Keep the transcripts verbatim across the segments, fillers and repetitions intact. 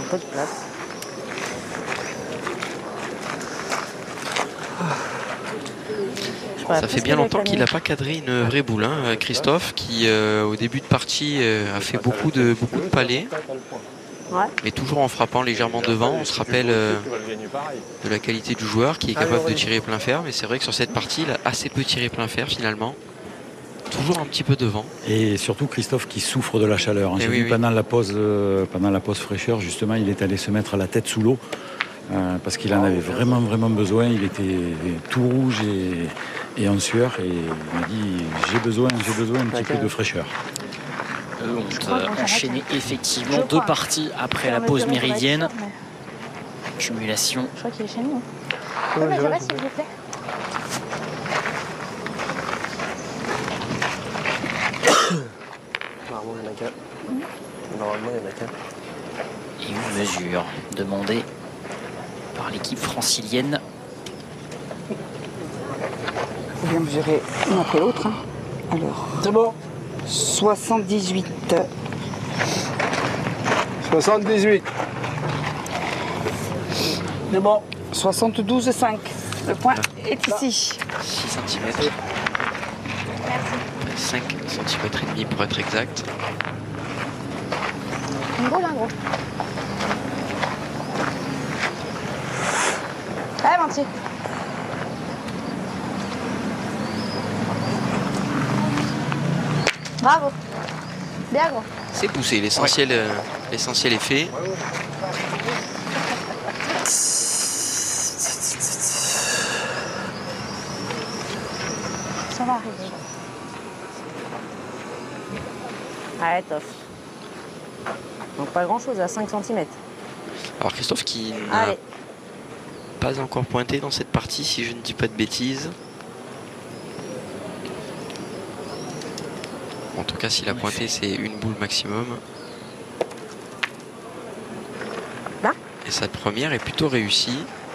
peu de place. Ça fait bien longtemps qu'il n'a pas cadré une vraie boule, hein, Christophe, qui euh, au début de partie euh, a fait beaucoup de, beaucoup de palets, ouais. mais toujours en frappant légèrement devant. On se rappelle euh, de la qualité du joueur qui est capable de tirer plein fer, mais c'est vrai que sur cette partie, il a assez peu tiré plein fer finalement. Toujours un petit peu devant. Et surtout Christophe qui souffre de la chaleur. Hein. J'ai oui, vu oui. pendant la pause, euh, pendant la pause fraîcheur, justement, il est allé se mettre la tête sous l'eau. Euh, parce qu'il en avait vraiment vraiment besoin, il était tout rouge et, et en sueur et il m'a dit j'ai besoin, j'ai besoin un petit peu de fraîcheur. Eux ont euh, enchaîné effectivement deux parties après la pause méridienne. Cumulation. Je crois qu'il est chez nous. Oui, mais ça va s'il vous plaît. Normalement il y en a qu'un. Normalement il y en a qu'un. Et une mesure demandée par l'équipe francilienne. Il faut bien mesurer l'un après l'autre. Hein. Alors. C'est bon. soixante-dix-huit. soixante-dix-huit. C'est bon. soixante-douze virgule cinq. Le point est ici. six centimètres. cinq centimètres et demi pour être exact. Une boule, un gros. Allez, Manti. Bravo. Bien gros. C'est poussé, l'essentiel euh, l'essentiel est fait. Ça va arriver. Allez, tof. Donc pas grand chose, à cinq centimètres. Alors Christophe qui n'a Allez. pas encore pointé dans cette partie, si je ne dis pas de bêtises. En tout cas, s'il a pointé, c'est une boule maximum. Là. Et sa première est plutôt réussie.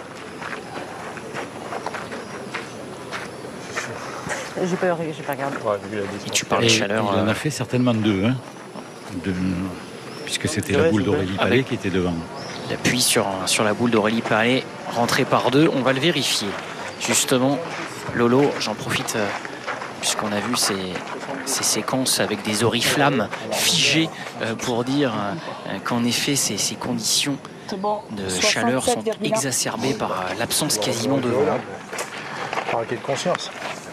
J'ai pas, j'ai pas regardé. Et tu parles Et de chaleur. il en euh, a fait certainement deux, hein, de, puisque c'était la boule d'Aurélie Palais Avec- qui était devant. Il appuie sur, sur la boule d'Aurélie Palais, rentrée par deux. On va le vérifier. Justement, Lolo, j'en profite euh, puisqu'on a vu ces, ces séquences avec des oriflammes figées euh, pour dire euh, qu'en effet ces, ces conditions de chaleur sont soixante-sept virgule un. exacerbées par euh, l'absence quasiment de vent. Par acquis de conscience.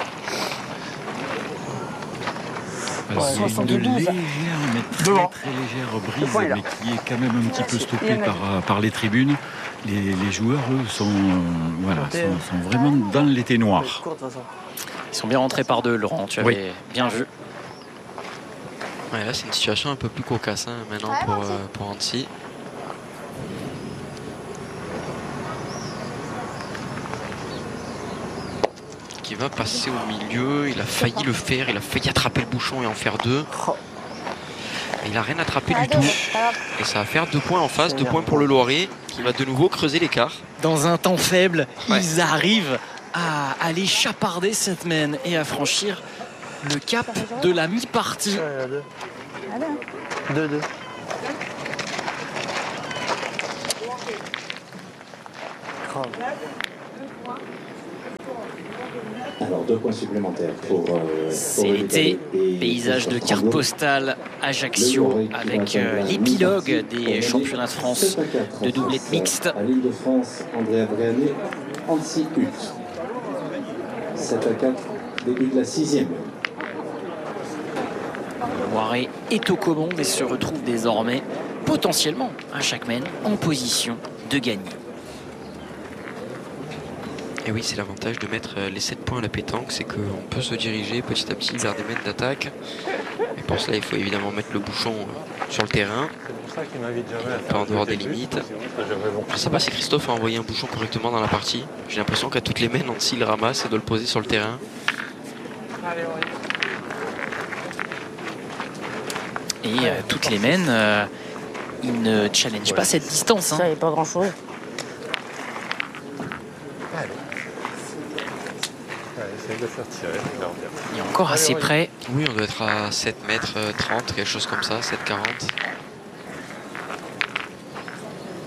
Alors, il y a une soixante-douze. légère, mais très Devant. très légère brise, point est là. mais qui est quand même un petit peu stoppée Il y en a. par, euh, par les tribunes. Les, les joueurs, eux, sont, euh, voilà, sont, sont vraiment dans l'été noir. Ils sont bien rentrés par deux, Laurent, tu avais Oui. bien vu. Ouais, là, c'est une situation un peu plus cocasse hein, maintenant Ouais, pour, Nancy. euh, pour Nancy. Qui va passer au milieu. Il a failli le faire. Il a failli attraper le bouchon et en faire deux. Mais il n'a rien attrapé du tout. Et ça va faire deux points en face. Deux points pour le Loiret qui va de nouveau creuser l'écart. Dans un temps faible, Ouais. ils arrivent à aller chaparder cette mène et à franchir le cap de la mi-partie. Allez, hein. deux deux. Alors deux points supplémentaires pour. Euh, C'est Aurélie l'été, Palais et paysage de Christophe carte Tremblay. postale Ajaccio avec euh, l'épilogue des championnats de France sept à quatre de en doublette France. mixte. À l'île de France, Andrea Brianet, Annecy Hutt. sept à quatre, débute la sixième. Loiret est aux commandes et se retrouve désormais potentiellement à chaque mène en position de gagner. Et oui, c'est l'avantage de mettre euh, les sept points à la pétanque, c'est qu'on peut se diriger petit à petit vers des mètres d'attaque. Et pour cela, il faut évidemment mettre le bouchon euh, sur le terrain, C'est pour ça qu'il m'invite jamais à pas en dehors des limites. Je ne sais pas si Christophe a envoyé un bouchon correctement dans la partie. J'ai l'impression qu'à toutes les mènes, Nancy le ramasse et doit le poser sur le terrain. Et euh, toutes les mènes, euh, ils ne challengent pas cette distance. hein. Ça, il n'y a pas grand chose. Essaye de faire tirer, regarde bien. Il est encore assez près. Oui, on doit être à sept mètres trente, quelque chose comme ça, sept quarante.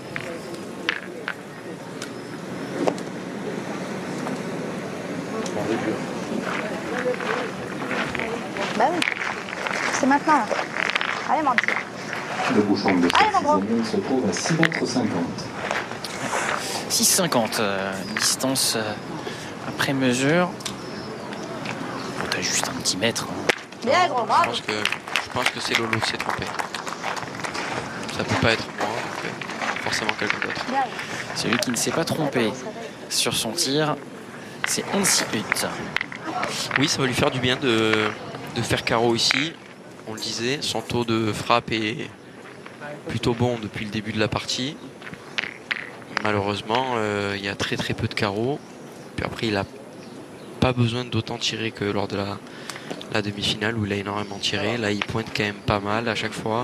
Non. Allez, mon petit. Le bouchon de Allez, mon gros. cette se trouve à six mètres cinquante. six cinquante, euh, distance euh, après mesure. Bon, t'as juste un petit mètre. Hein. Bien, gros, Je bravo. pense que, je pense que c'est Lolo qui s'est trompé. Ça peut pas être moi, donc euh, forcément quelqu'un d'autre. Bien. Celui qui ne s'est pas trompé sur son tir, c'est Hansi Hutt. Oui, ça va lui faire du bien de, de faire carreau ici. On le disait, son taux de frappe est plutôt bon depuis le début de la partie. Malheureusement, euh, il y a très très peu de carreaux. Puis après, il n'a pas besoin d'autant tirer que lors de la, la demi-finale où il a énormément tiré. Là, il pointe quand même pas mal à chaque fois.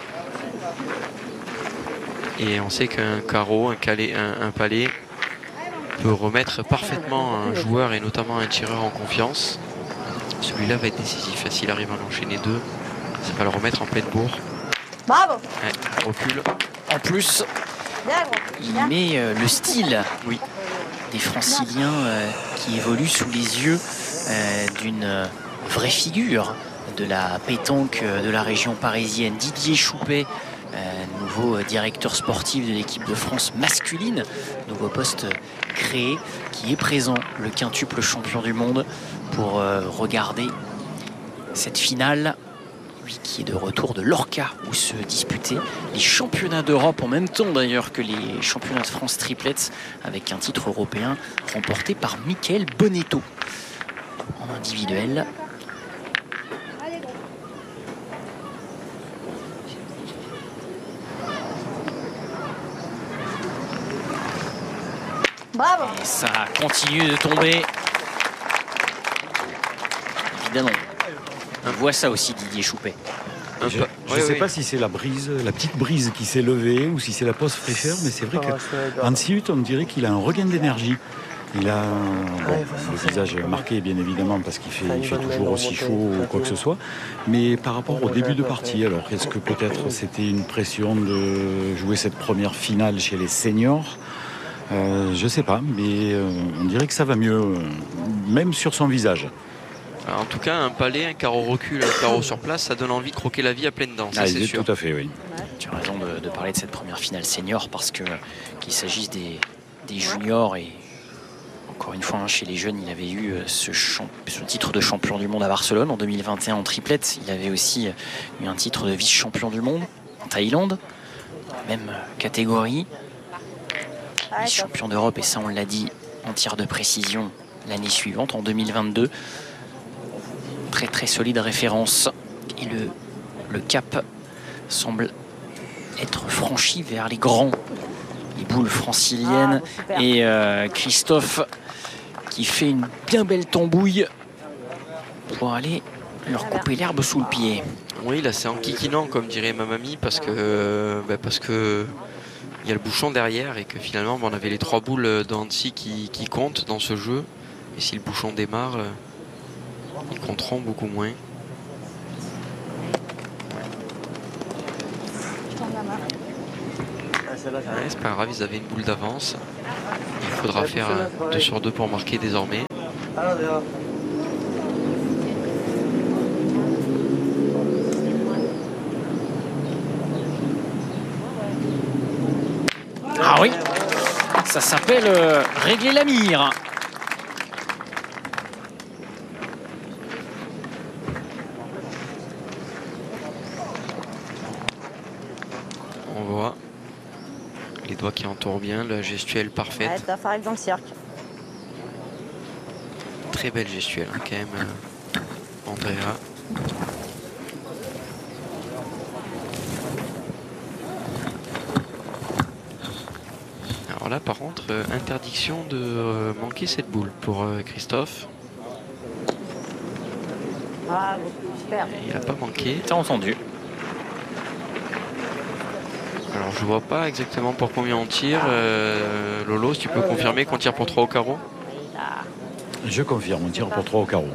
Et on sait qu'un carreau, un, calé, un, un palais peut remettre parfaitement un joueur et notamment un tireur en confiance. Celui-là va être décisif. S'il arrive à en enchaîner deux, ça va le remettre en pleine bourre. Bravo. Ouais, recule. En plus, Bien, gros. il Bien. met euh, le style Oui. des Franciliens euh, qui évoluent sous les yeux euh, d'une euh, vraie figure de la pétanque euh, de la région parisienne, Didier Choupet, euh, nouveau euh, directeur sportif de l'équipe de France masculine, nouveau poste euh, créé, qui est présent, le quintuple champion du monde, pour euh, regarder cette finale. Lui qui est de retour de Lorca où se disputaient les championnats d'Europe en même temps d'ailleurs que les championnats de France triplets, avec un titre européen remporté par Michael Bonetto en individuel. Bravo. Et ça continue de tomber. Évidemment. On voit ça aussi, Didier Choupet. Un Je peu- ne ouais, sais ouais. pas si c'est la brise, la petite brise qui s'est levée ou si c'est la pause fraîcheur, mais c'est vrai que Hansi Hutt, on dirait qu'il a un regain d'énergie. Il a bon, le visage marqué, bien évidemment, parce qu'il fait, il fait toujours aussi chaud ou quoi que ce soit. Mais par rapport au début de partie, alors est-ce que peut-être c'était une pression de jouer cette première finale chez les seniors? euh, Je ne sais pas, mais euh, on dirait que ça va mieux, euh, même sur son visage. Alors, en tout cas, un palais, un carreau recul, un carreau sur place, ça donne envie de croquer la vie à pleines dents, ça Ah, c'est il est sûr. tout à fait, oui. Tu as raison de, de parler de cette première finale senior parce que qu'il s'agisse des, des juniors et encore une fois hein, chez les jeunes, il avait eu ce, champ, ce titre de champion du monde à Barcelone en deux mille vingt et un en triplette. Il avait aussi eu un titre de vice-champion du monde en Thaïlande, même catégorie. Vice-champion d'Europe, et ça on l'a dit, en tir de précision l'année suivante, en deux mille vingt-deux. Très très solide référence. Et le, le cap semble être franchi vers les grands. Les boules franciliennes. Ah, super. Et euh, Christophe qui fait une bien belle tambouille pour aller leur couper l'herbe sous le pied. Oui, là c'est en kikinant, comme dirait ma mamie, parce que euh, bah, parce que il y a le bouchon derrière et que finalement bah, on avait les trois boules d'Hansi qui, qui comptent dans ce jeu. Et si le bouchon démarre, euh, ils compteront beaucoup moins. Ouais, c'est pas grave, ils avaient une boule d'avance. Il faudra faire deux sur deux pour marquer désormais. Ah oui, ça s'appelle euh, régler la mire. On voit les doigts qui entourent bien, la gestuelle Ouais, parfaite. tu vas faire dans le cirque. Très belle gestuelle hein, quand même, euh, Andrea. Alors là par contre, euh, interdiction de euh, manquer cette boule pour euh, Christophe. Bravo. Super. Et il n'a pas manqué. T'as entendu. Alors je vois pas exactement pour combien on tire. Euh, Lolo, si tu peux confirmer qu'on tire pour trois au carreau. Je confirme, on tire pour trois au carreau.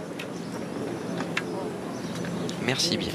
Merci bien.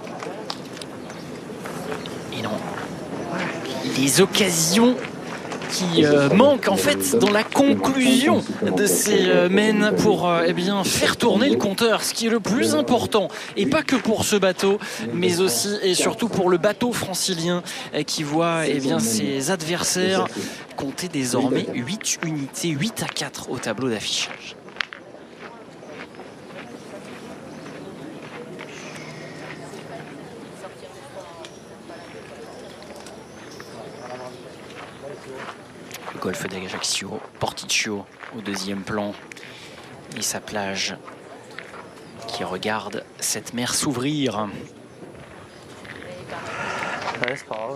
Et non. Les occasions qui euh, manque en fait dans la conclusion de ces euh, mènes pour euh, eh bien, faire tourner le compteur, ce qui est le plus important, et pas que pour ce bateau, mais aussi et surtout pour le bateau francilien euh, qui voit eh bien, ses adversaires compter désormais huit unités, huit à quatre au tableau d'affichage. Le golfe d'Ajaccio, Porticcio au deuxième plan et sa plage qui regarde cette mer s'ouvrir. Ouais, c'est pas grave.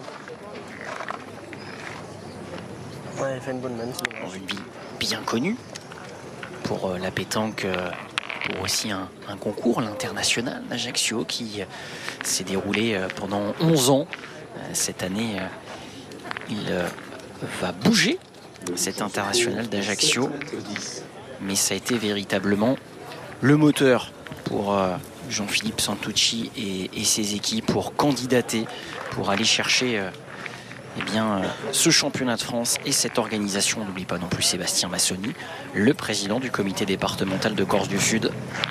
Ouais, il fait une bonne main. Dans une ville bien connue pour la pétanque, pour aussi un, un concours, l'international d'Ajaccio qui s'est déroulé pendant onze ans. Cette année, il va bouger cet international d'Ajaccio, mais ça a été véritablement le moteur pour Jean-Philippe Santucci et, et ses équipes pour candidater, pour aller chercher euh, eh bien, euh, ce championnat de France et cette organisation. On n'oublie pas non plus Sébastien Massoni, le président du comité départemental de Corse du Sud.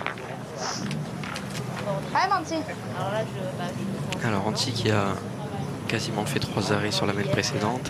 Alors Anti qui a quasiment fait trois arrêts sur la mène précédente.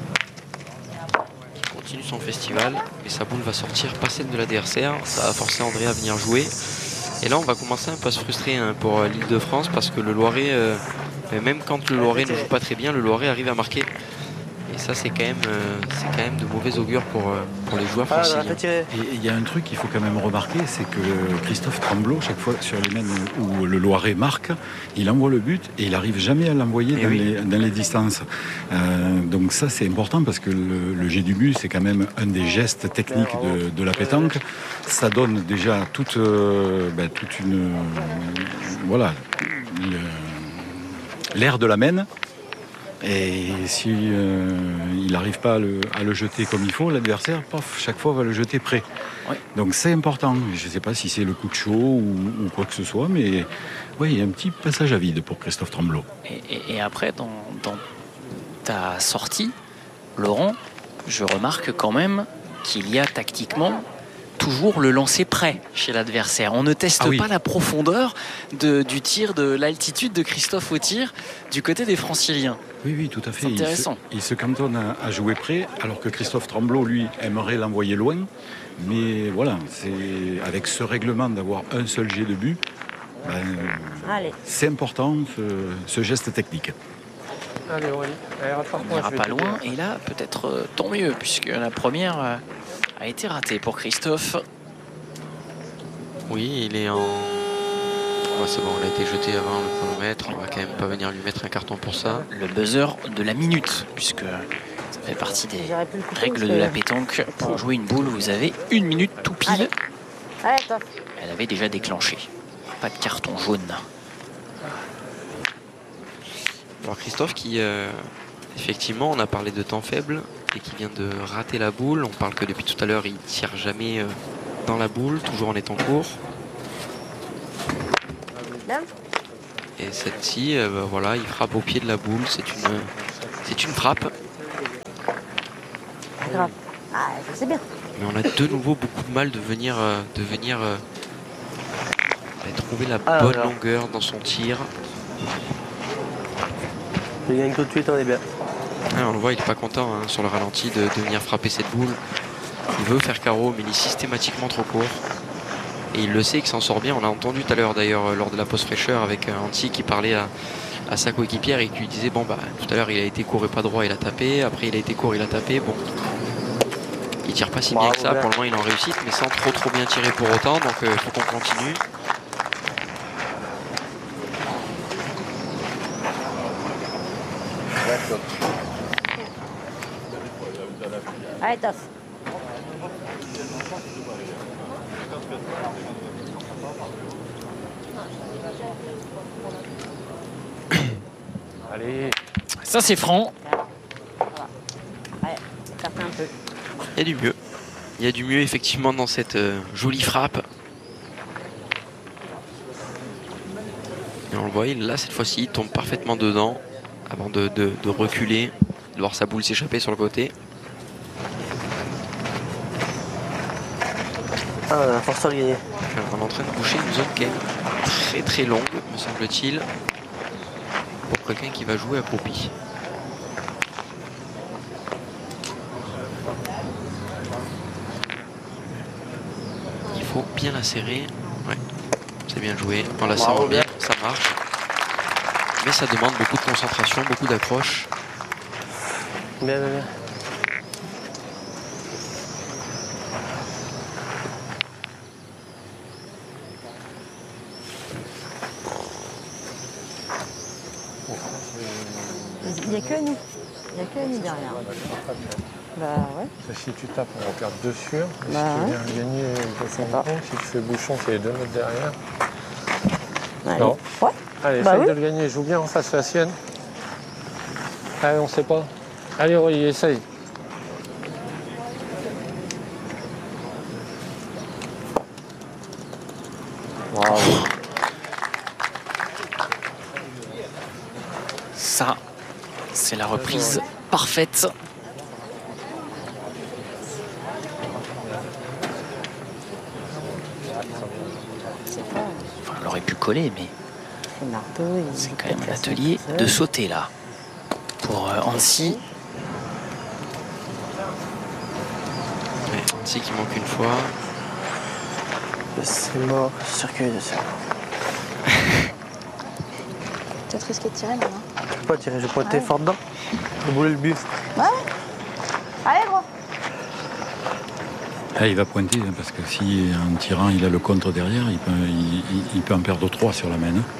Qui continue son festival, mais sa boule va sortir, pas celle de la D R C R. Ça va forcer André à venir jouer. Et là, on va commencer un peu à se frustrer hein, pour l'Île de France parce que le Loiret, euh, même quand le Loiret ne joue pas très bien, le Loiret arrive à marquer. Et ça, c'est quand, euh, quand même de mauvais augure pour, euh, pour les joueurs franciliens. Et il y a un truc qu'il faut quand même remarquer, c'est que Christophe Tremblot, chaque fois sur les mènes où le Loiret marque, il envoie le but et il n'arrive jamais à l'envoyer dans, oui. les, dans les distances. Euh, donc ça, c'est important parce que le, le jet du but, c'est quand même un des gestes techniques de, de la pétanque. Ça donne déjà toute, euh, ben, toute une... voilà, l'air de la mène. Et si euh, il n'arrive pas à le, à le jeter comme il faut, l'adversaire, pof, chaque fois va le jeter près. Oui. Donc c'est important. Je ne sais pas si c'est le coup de chaud ou, ou quoi que ce soit, mais oui, il y a un petit passage à vide pour Christophe Tremblot. Et, et, et après, dans, dans ta sortie, Laurent, je remarque quand même qu'il y a tactiquement toujours le lancer près chez l'adversaire. On ne teste ah oui. pas la profondeur de, du tir, de l'altitude de Christophe au tir du côté des Franciliens. Oui, oui, tout à fait. C'est intéressant. Il se, il se cantonne à, à jouer près, alors que Christophe Tremblot, lui, aimerait l'envoyer loin. Mais voilà, c'est avec ce règlement d'avoir un seul jet de but, ben, c'est important ce, ce geste technique. Allez, Aurélie. Allez, on n'ira pas loin. Et là, peut-être euh, tant mieux, puisque la première euh, a été ratée pour Christophe. Oui, il est en... Oh, c'est bon, il a été jeté avant le chronomètre. On va quand même pas venir lui mettre un carton pour ça. Le buzzer de la minute, puisque ça fait partie des règles de la pétanque. Pour jouer une boule, vous avez une minute tout pile. Allez. Allez, top. Elle avait déjà déclenché. Pas de carton jaune. Alors Christophe qui, euh, effectivement, on a parlé de temps faible et qui vient de rater la boule. On parle que depuis tout à l'heure, il tire jamais euh, dans la boule, toujours en étant court. Et celle-ci, euh, bah, voilà, il frappe au pied de la boule. C'est une, c'est une frappe. Grave. Ah, c'est bien. Mais on a de nouveau beaucoup de mal de venir, euh, de venir euh, trouver la ah, bonne alors. longueur dans son tir. Il gagne tout de suite, on est bien. Ah, on le voit, il n'est pas content hein, sur le ralenti de, de venir frapper cette boule. Il veut faire carreau, mais il est systématiquement trop court. Et il le sait qu'il s'en sort bien. On l'a entendu tout à l'heure d'ailleurs lors de la pause fraîcheur avec Anti qui parlait à, à sa coéquipière et qui lui disait bon bah tout à l'heure il a été court et pas droit, il a tapé. Après il a été court, il a tapé. Bon, il tire pas si bien que ça. Pour le moment il est en réussite, mais sans trop trop bien tirer pour autant. Donc il euh, faut qu'on continue. Allez, top. Allez. Ça c'est franc. Allez, ça fait un peu. Il y a du mieux. Il y a du mieux effectivement dans cette euh, jolie frappe. Et on le voit, là cette fois-ci il tombe parfaitement dedans avant de, de, de reculer, de voir sa boule s'échapper sur le côté. Ah, la force de gagner. On est en train de boucher une zone qui est très très longue, me semble-t-il, pour quelqu'un qui va jouer à Poppy. Il faut bien la serrer. Ouais, c'est bien joué. On la serre bien, ça marche. Mais ça demande beaucoup de concentration, beaucoup d'accroche. Bien, bien, bien. Il n'y a que nous. Il n'y a que nous derrière. Bah ouais. Si tu tapes, on regarde dessus. Si Bah tu ouais. viens gagner le si tu fais bouchon, c'est les deux mètres derrière. Allez. Non. Ouais. Allez, Bah essaye oui. de le gagner. Joue bien en face de la sienne. Allez, on sait pas. Allez, Rolly, essaye. Bravo. Ça, c'est la reprise parfaite. Enfin, elle aurait pu coller, mais c'est quand même un atelier de sauter là. Pour euh, Annecy. Ouais, Annecy qui manque une fois. C'est mort, circuit de ça. Peut-être risquer de tirer là, non? Tu peux pas tirer, je peux être fort dedans. Je bouler le buffle. Ouais. Allez, gros. Ah, il va pointer, hein, parce que si en tirant il a le contre derrière, il peut, il, il- il peut en perdre trois sur la main. Hein.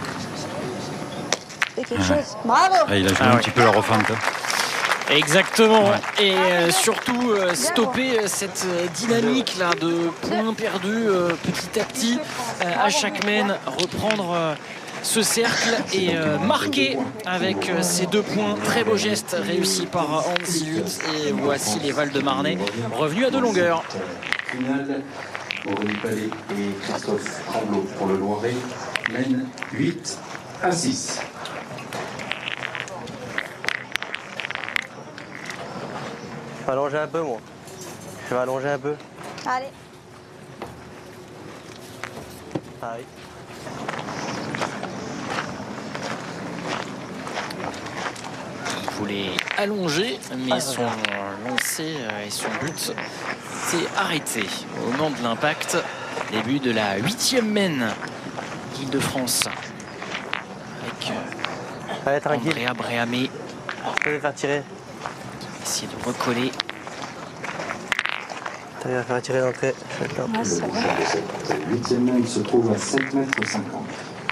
Fais quelque Ah. chose. Bravo. Ah, il a joué Ah un ouais. petit peu la refente. Hein. Exactement. Et euh, surtout euh, stopper euh, cette euh, dynamique là de points perdus euh, petit à petit euh, à chaque main, reprendre euh, ce cercle et euh, marquer avec euh, ces deux points. Très beau geste réussi par euh, Annecy Lutz. Et voici les Val-de-Marnais revenus à deux longueurs. Finale, Aurélie Palais et Christophe Tremblot pour le Loiret mènent huit à six. Je vais allonger un peu, moi. Je vais allonger un peu. Allez. Ah oui. Il voulait allonger, mais son lancer euh, et son but s'est arrêté au moment de l'impact. Début de la huitième main d'Île-de-France. Avec euh, Allez, tranquille. Andrea Bréhamé Je vais les faire tirer. essayer de recoller. Tu vas faire tirer l'entrée. Je vais être là. Ouais, c'est bon. Cette huitième main se trouve à sept mètres cinquante.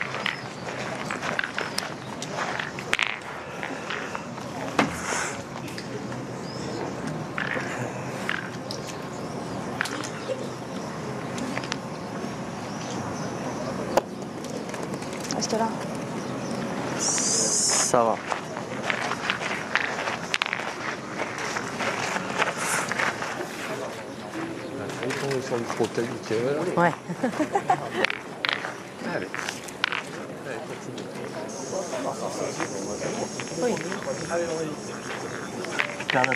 Reste là. Ça va. Il tombe sur le fauteuil, nickel. Ouais. Allez. Oui. Allez, Aurélie.